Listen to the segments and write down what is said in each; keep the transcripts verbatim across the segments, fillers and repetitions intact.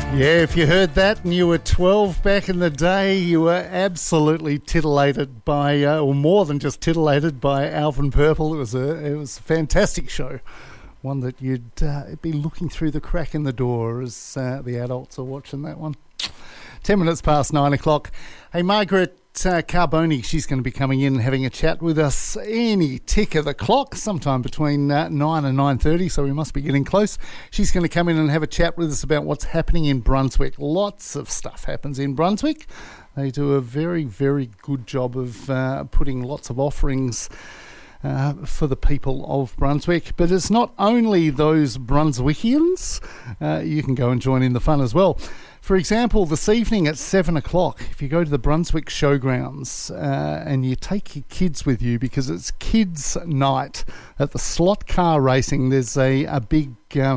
Yeah, if you heard that and you were twelve back in the day, you were absolutely titillated by, uh, or more than just titillated by Alvin Purple. It was a it was a fantastic show, one that you'd uh, be looking through the crack in the door as uh, the adults are watching that one. Ten minutes past nine o'clock. Hey, Margaret uh, Carboni, she's going to be coming in and having a chat with us any tick of the clock, sometime between uh, nine and nine thirty, so we must be getting close. She's going to come in and have a chat with us about what's happening in Brunswick. Lots of stuff happens in Brunswick. They do a very, very good job of uh, putting lots of offerings Uh, for the people of Brunswick. But it's not only those Brunswickians. Uh, you can go and join in the fun as well. For example, this evening at seven o'clock, if you go to the Brunswick Showgrounds uh, and you take your kids with you, because it's kids' night at the slot car racing, there's a, a big uh,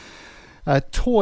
a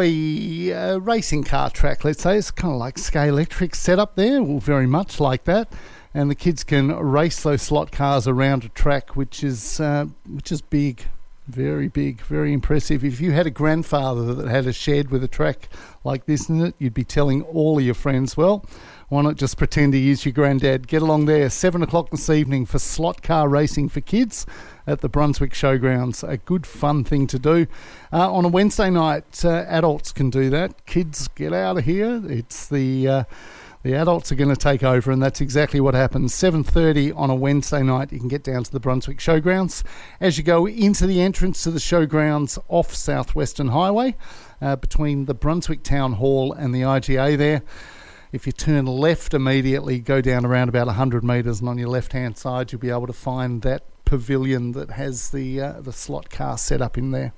toy uh, racing car track, let's say. It's kind of like Scalextric set up there, well, very much like that. And the kids can race those slot cars around a track which is uh, which is big, very big, very impressive. If you had a grandfather that had a shed with a track like this in it, you'd be telling all of your friends, well, why not just pretend to use your granddad? Get along there, seven o'clock this evening for slot car racing for kids at the Brunswick Showgrounds. A good, fun thing to do. Uh, on a Wednesday night, uh, adults can do that. Kids, get out of here. It's the... Uh, The adults are going to take over, and that's exactly what happens. seven thirty on a Wednesday night, you can get down to the Brunswick Showgrounds. As you go into the entrance to the Showgrounds off South Western Highway, uh, between the Brunswick Town Hall and the I G A there, if you turn left immediately, go down around about one hundred metres, and on your left-hand side, you'll be able to find that pavilion that has the, uh, the slot car set up in there.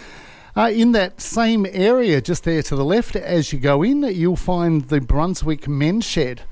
Uh, in that same area, just there to the left, as you go in, you'll find the Brunswick Men's Shed.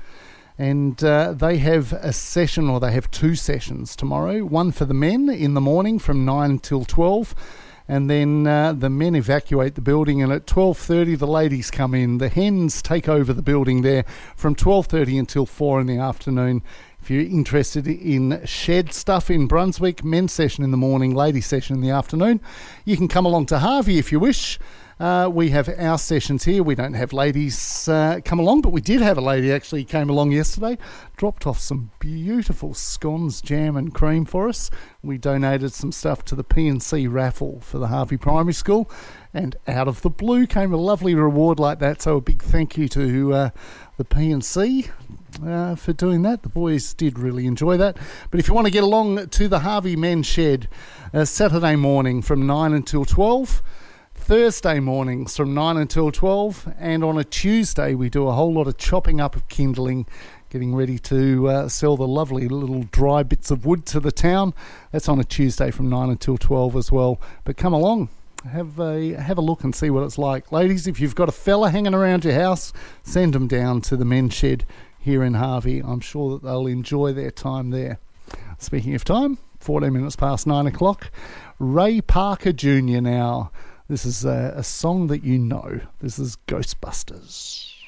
And uh, they have a session, or they have two sessions tomorrow. One for the men in the morning from nine till twelve. And then uh, the men evacuate the building, and at twelve thirty the ladies come in. The hens take over the building there from twelve thirty until four in the afternoon. If you're interested in shed stuff in Brunswick, men's session in the morning, ladies' session in the afternoon. You can come along to Harvey if you wish. Uh, we have our sessions here. We don't have ladies uh, come along, but we did have a lady actually came along yesterday, dropped off some beautiful scones, jam and cream for us. We donated some stuff to the P and C raffle for the Harvey Primary School, and out of the blue came a lovely reward like that. So a big thank you to uh, the P and C uh, for doing that. The boys did really enjoy that. But if you want to get along to the Harvey Men's Shed, uh, Saturday morning from nine until twelve, Thursday mornings from nine until twelve, and on a Tuesday we do a whole lot of chopping up of kindling, getting ready to uh, sell the lovely little dry bits of wood to the town. That's on a Tuesday from nine until twelve as well. But come along, have a have a look and see what it's like. Ladies, if you've got a fella hanging around your house, send them down to the Men's Shed here in Harvey. I'm sure that they'll enjoy their time there. Speaking of time, fourteen minutes past nine o'clock. Ray Parker Junior now. This is a, a song that you know. This is Ghostbusters.